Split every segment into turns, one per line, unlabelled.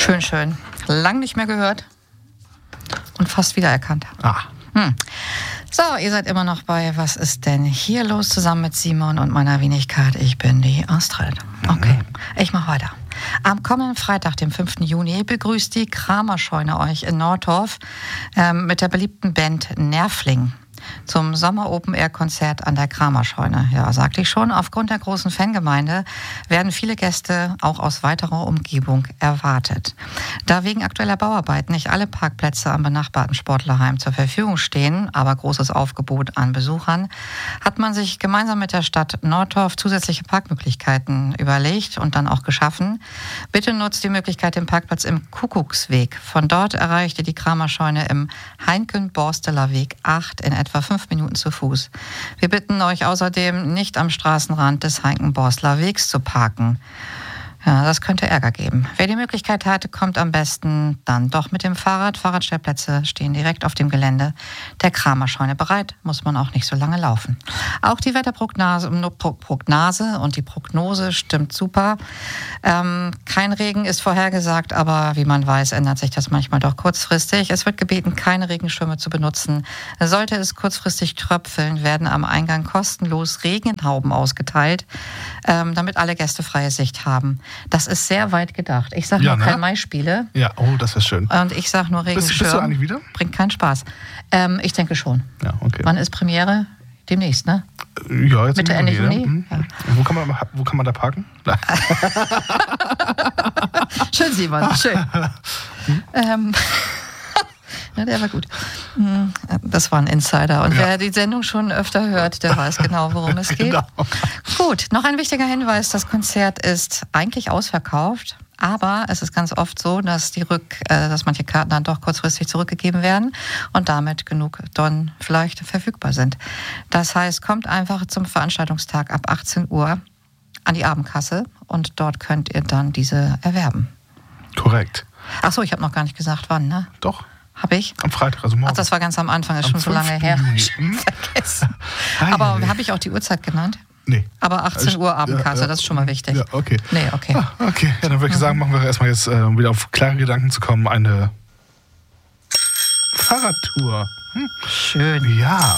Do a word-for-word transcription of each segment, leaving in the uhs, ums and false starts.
Schön, schön. Lang nicht mehr gehört und fast wiedererkannt.
Ah.
Hm. So, ihr seid immer noch bei Was ist denn hier los? Zusammen mit Simon und meiner Wenigkeit. Ich bin die Astrid. Okay, ich mach weiter. Am kommenden Freitag, dem fünften Juni, begrüßt die Kramerscheune euch in Nordorf ähm, mit der beliebten Band Nervling zum Sommer-Open-Air-Konzert an der Kramerscheune. Ja, sagte ich schon, aufgrund der großen Fangemeinde werden viele Gäste auch aus weiterer Umgebung erwartet. Da wegen aktueller Bauarbeiten nicht alle Parkplätze am benachbarten Sportlerheim zur Verfügung stehen, aber großes Aufgebot an Besuchern, hat man sich gemeinsam mit der Stadt Nordorf zusätzliche Parkmöglichkeiten überlegt und dann auch geschaffen. Bitte nutzt die Möglichkeit, den Parkplatz im Kuckucksweg. Von dort erreicht ihr die Kramerscheune im Heinken-Borsteler Weg acht in etwa fünf Minuten zu Fuß. Wir bitten euch außerdem, nicht am Straßenrand des Heinken-Borsteler Wegs zu parken. Ja, das könnte Ärger geben. Wer die Möglichkeit hat, kommt am besten dann doch mit dem Fahrrad. Fahrradstellplätze stehen direkt auf dem Gelände der Kramerscheune bereit. Muss man auch nicht so lange laufen. Auch die Wetterprognose Prognose und die Prognose stimmt super. Ähm, kein Regen ist vorhergesagt, aber wie man weiß, ändert sich das manchmal doch kurzfristig. Es wird gebeten, keine Regenschirme zu benutzen. Sollte es kurzfristig tröpfeln, werden am Eingang kostenlos Regenhauben ausgeteilt, ähm, damit alle Gäste freie Sicht haben. Das ist sehr weit gedacht. Ich sage
Ja,
nur
ne?
kein Maispiele.
Ja, oh, das wäre schön.
Und ich sage nur Regenschirm.
Bist, bist du eigentlich wieder?
Bringt keinen Spaß. Ähm, ich denke schon.
Ja, okay.
Wann ist Premiere? Demnächst, ne?
Ja, jetzt
Mitte,
im
Ende
Juni.
Juni?
Mhm.
Ja.
Wo, kann man, wo kann man da parken?
Schön, Simon, schön. ähm, ja, der war gut. Das war ein Insider. Und ja. wer die Sendung schon öfter hört, der weiß genau, worum es geht. Genau. Gut, noch ein wichtiger Hinweis. Das Konzert ist eigentlich ausverkauft. Aber es ist ganz oft so, dass die Rück, äh, dass manche Karten dann doch kurzfristig zurückgegeben werden und damit genug dann vielleicht verfügbar sind. Das heißt, kommt einfach zum Veranstaltungstag ab achtzehn Uhr an die Abendkasse und dort könnt ihr dann diese erwerben.
Korrekt.
Ach so, ich habe noch gar nicht gesagt, wann, ne?
Doch.
Habe ich?
Am Freitag, also morgen.
Ach, das war ganz am Anfang, das ist schon so lange her.
Juni.
Vergessen. Aber habe ich auch die Uhrzeit genannt?
Nee.
Aber achtzehn Uhr Abendkasse,
ja, ja.
Das ist schon mal wichtig.
Ja, okay.
Nee, okay.
Ah, okay, ja, dann würde ich sagen, machen wir erstmal jetzt, äh, um wieder auf klare Gedanken zu kommen, eine Fahrradtour. Hm?
Schön.
Ja.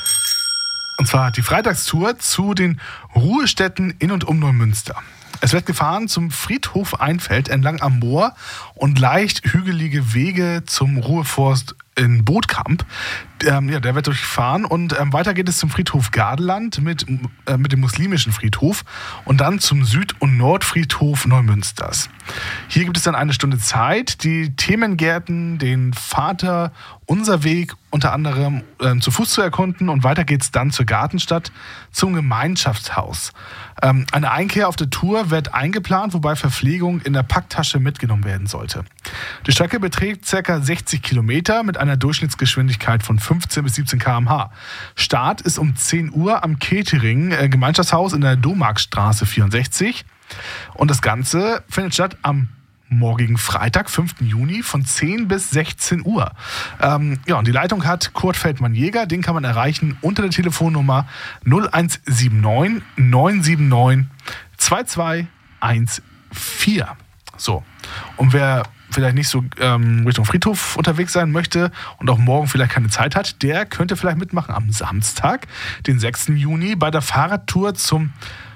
Und zwar die Freitagstour zu den Ruhestätten in und um Neumünster. Es wird gefahren zum Friedhof Einfeld entlang am Moor und leicht hügelige Wege zum Ruheforst in Bootkamp. Ähm, ja, der wird durchfahren und ähm, weiter geht es zum Friedhof Gardeland mit, äh, mit dem muslimischen Friedhof und dann zum Süd- und Nordfriedhof Neumünsters. Hier gibt es dann eine Stunde Zeit, die Themengärten, den Vater Unser Weg unter anderem äh, zu Fuß zu erkunden und weiter geht es dann zur Gartenstadt zum Gemeinschaftshaus. Ähm, eine Einkehr auf der Tour wird eingeplant, wobei Verpflegung in der Packtasche mitgenommen werden sollte. Die Strecke beträgt ca. sechzig Kilometer mit einer Durchschnittsgeschwindigkeit von fünfzehn bis siebzehn Kilometer pro Stunde. Start ist um zehn Uhr am Ketering äh, Gemeinschaftshaus in der Domarkstraße vierundsechzig. Und das Ganze findet statt am morgigen Freitag, fünften Juni von zehn bis sechzehn Uhr. Ähm, ja, und die Leitung hat Kurt Feldmann-Jäger. Den kann man erreichen unter der Telefonnummer null eins sieben neun neun sieben neun zwei zwei eins vier. So, und wer vielleicht nicht so ähm, Richtung Friedhof unterwegs sein möchte und auch morgen vielleicht keine Zeit hat, der könnte vielleicht mitmachen am Samstag, den sechsten Juni, bei der Fahrradtour zum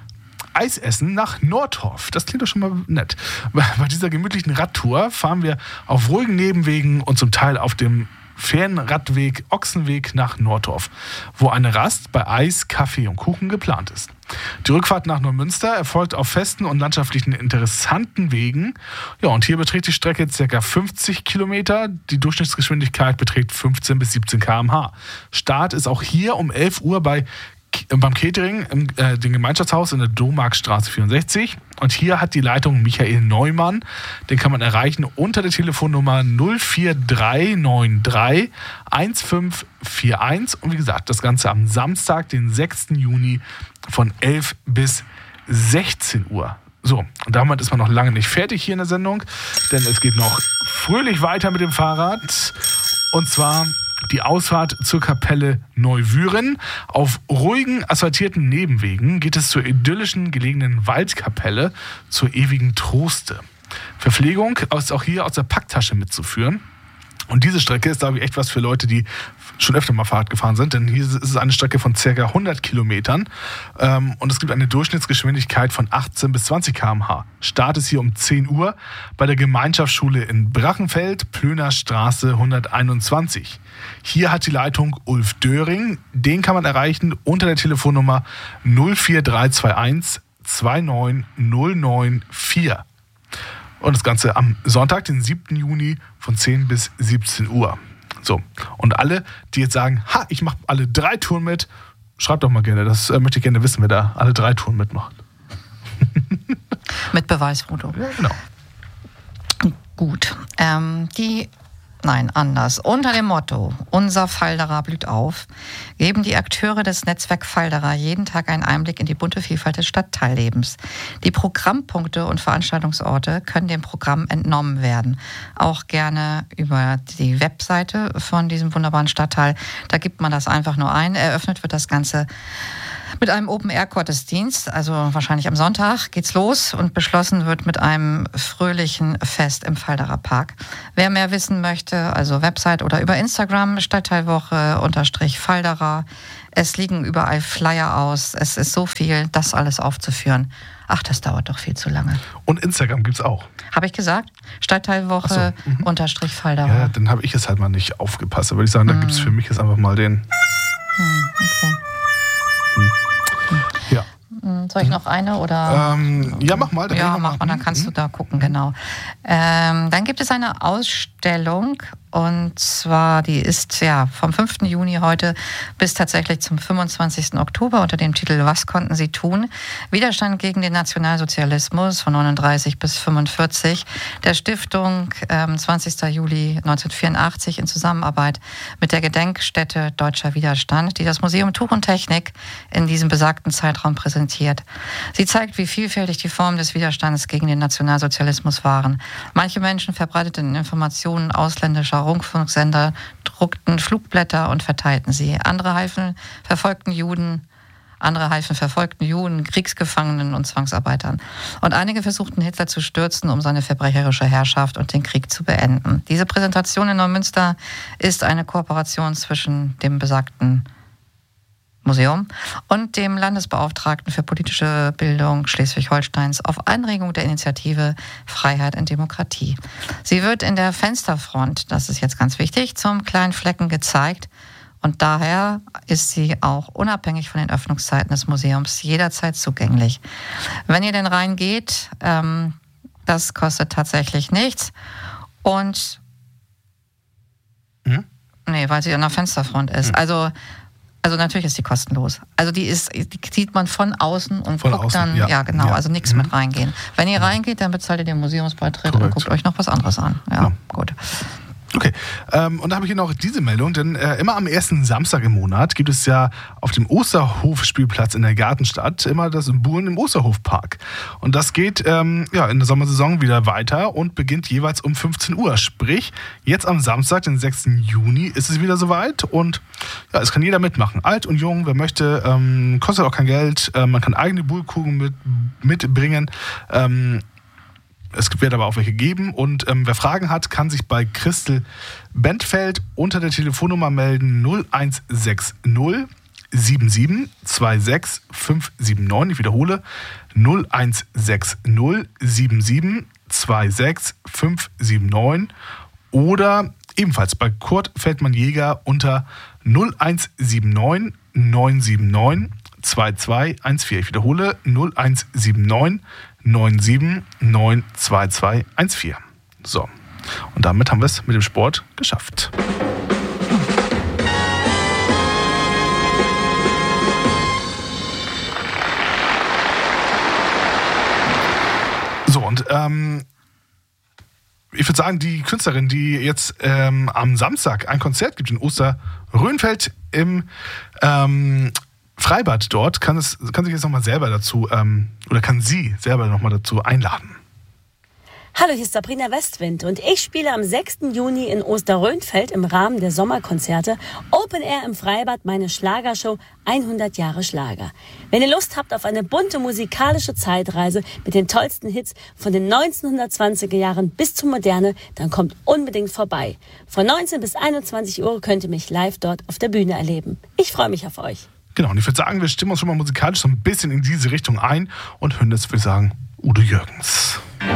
Eisessen nach Nordorf. Das klingt doch schon mal nett. Bei dieser gemütlichen Radtour fahren wir auf ruhigen Nebenwegen und zum Teil auf dem Fernradweg Ochsenweg nach Nordorf, wo eine Rast bei Eis, Kaffee und Kuchen geplant ist. Die Rückfahrt nach Neumünster erfolgt auf festen und landschaftlichen interessanten Wegen. Ja, und hier beträgt die Strecke ca. fünfzig Kilometer. Die Durchschnittsgeschwindigkeit beträgt fünfzehn bis siebzehn Kilometer pro Stunde. Start ist auch hier um elf Uhr bei beim Catering im äh, dem Gemeinschaftshaus in der Domarkstraße vierundsechzig. Und hier hat die Leitung Michael Neumann. Den kann man erreichen unter der Telefonnummer null vier drei neun drei eins fünf vier eins. Und wie gesagt, das Ganze am Samstag, den sechsten Juni von elf bis sechzehn Uhr. So, und damit ist man noch lange nicht fertig hier in der Sendung, denn es geht noch fröhlich weiter mit dem Fahrrad. Und zwar die Ausfahrt zur Kapelle Neuwüren. Auf ruhigen, asphaltierten Nebenwegen geht es zur idyllischen gelegenen Waldkapelle zur ewigen Troste. Verpflegung ist auch hier aus der Packtasche mitzuführen. Und diese Strecke ist, glaube ich, echt was für Leute, die schon öfter mal Fahrrad gefahren sind, denn hier ist es eine Strecke von ca. hundert Kilometern ähm, und es gibt eine Durchschnittsgeschwindigkeit von achtzehn bis zwanzig Kilometer pro Stunde. Start ist hier um zehn Uhr bei der Gemeinschaftsschule in Brachenfeld, Plöner Straße hunderteinundzwanzig. Hier hat die Leitung Ulf Döring, den kann man erreichen unter der Telefonnummer null vier drei zwei eins zwei neun null neun vier. Und das Ganze am Sonntag, den siebten Juni von zehn bis siebzehn Uhr. So, und alle, die jetzt sagen, ha, ich mache alle drei Touren mit, schreibt doch mal gerne, das äh, möchte ich gerne wissen, wer da alle drei Touren mitmacht.
Mit Beweisfoto.
Ja, genau.
Gut, ähm, die... Nein, anders. Unter dem Motto Unser Falderer blüht auf, geben die Akteure des Netzwerk Falderer jeden Tag einen Einblick in die bunte Vielfalt des Stadtteillebens. Die Programmpunkte und Veranstaltungsorte können dem Programm entnommen werden. Auch gerne über die Webseite von diesem wunderbaren Stadtteil. Da gibt man das einfach nur ein. Eröffnet wird das Ganze mit einem Open-Air-Gottesdienst, also wahrscheinlich am Sonntag geht's los und beschlossen wird mit einem fröhlichen Fest im Falderer Park. Wer mehr wissen möchte, also Website oder über Instagram, Stadtteilwoche unterstrich Falderer. Es liegen überall Flyer aus, es ist so viel, das alles aufzuführen. Ach, das dauert doch viel zu lange.
Und Instagram gibt's auch.
Habe ich gesagt? Stadtteilwoche
so, mhm.
unterstrich Falderer.
Ja, dann habe ich es halt mal nicht aufgepasst. Da würde ich sagen, da hm. gibt's für mich jetzt einfach mal den...
Hm, okay.
Ja.
Soll ich noch eine oder?
Ähm, ja, mach mal. Dann
ja, mach mal, dann kannst du da gucken, genau. Ähm, dann gibt es eine Ausstellung und zwar, die ist ja vom fünften Juni heute bis tatsächlich zum fünfundzwanzigsten Oktober unter dem Titel Was konnten Sie tun? Widerstand gegen den Nationalsozialismus von neununddreißig bis fünfundvierzig der Stiftung ähm, zwanzigsten Juli neunzehnhundertvierundachtzig in Zusammenarbeit mit der Gedenkstätte Deutscher Widerstand, die das Museum Tuch und Technik in diesem besagten Zeitraum präsentiert. Sie zeigt, wie vielfältig die Formen des Widerstands gegen den Nationalsozialismus waren. Manche Menschen verbreiteten Informationen ausländischer Rundfunksender, druckten Flugblätter und verteilten sie. Andere halfen verfolgten Juden, andere halfen verfolgten Juden, Kriegsgefangenen und Zwangsarbeitern. Und einige versuchten Hitler zu stürzen, um seine verbrecherische Herrschaft und den Krieg zu beenden. Diese Präsentation in Neumünster ist eine Kooperation zwischen dem besagten Museum und dem Landesbeauftragten für politische Bildung Schleswig-Holsteins auf Anregung der Initiative Freiheit und Demokratie. Sie wird in der Fensterfront, das ist jetzt ganz wichtig, zum kleinen Flecken gezeigt und daher ist sie auch unabhängig von den Öffnungszeiten des Museums jederzeit zugänglich. Wenn ihr denn reingeht, ähm, das kostet tatsächlich nichts und hm? nee, weil sie an der Fensterfront ist. Hm. Also Also natürlich ist die kostenlos. Also die ist, die sieht man von außen und von guckt außen, dann, ja, ja genau, ja. Also nichts mhm. mit reingehen. Wenn ihr reingeht, dann bezahlt ihr den Museumsbeitritt Korrekt. Und guckt euch noch was anderes an. Ja, ja. Gut.
Okay, ähm, und da habe ich hier noch diese Meldung, denn äh, immer am ersten Samstag im Monat gibt es ja auf dem Osterhof-Spielplatz in der Gartenstadt immer das Buhlen im Osterhofpark. Und das geht ähm, ja, in der Sommersaison wieder weiter und beginnt jeweils um fünfzehn Uhr. Sprich, jetzt am Samstag, den sechsten Juni, ist es wieder soweit und ja, es kann jeder mitmachen. Alt und jung, wer möchte, ähm, kostet auch kein Geld, äh, man kann eigene Buhlkugeln mit, mitbringen. Ähm, Es wird aber auch welche geben und ähm, wer Fragen hat, kann sich bei Christel Bentfeld unter der Telefonnummer melden null eins sechs null sieben sieben zwei sechs fünf sieben neun. Ich wiederhole null eins sechs null sieben sieben zwei sechs fünf sieben neun oder ebenfalls bei Kurt Feldmann-Jäger unter null eins sieben neun neun sieben neun zwei zwei eins vier. Ich wiederhole null eins sieben neun neun sieben neun zwei zwei eins vier. So, und damit haben wir es mit dem Sport geschafft. So, und ähm, ich würde sagen, die Künstlerin, die jetzt ähm, am Samstag ein Konzert gibt in Osterrönfeld im ähm, Freibad dort, kann, es, kann sich jetzt nochmal selber dazu, ähm, oder kann sie selber nochmal dazu einladen.
Hallo, hier ist Sabrina Westwind und ich spiele am sechsten Juni in Osterrönfeld im Rahmen der Sommerkonzerte Open Air im Freibad meine Schlagershow hundert Jahre Schlager. Wenn ihr Lust habt auf eine bunte musikalische Zeitreise mit den tollsten Hits von den neunzehnhundertzwanziger Jahren bis zur Moderne, dann kommt unbedingt vorbei. Von neunzehn bis einundzwanzig Uhr könnt ihr mich live dort auf der Bühne erleben. Ich freue mich auf euch.
Genau, und ich würde sagen, wir stimmen uns schon mal musikalisch so ein bisschen in diese Richtung ein und hören das, würde ich sagen, Udo Jürgens.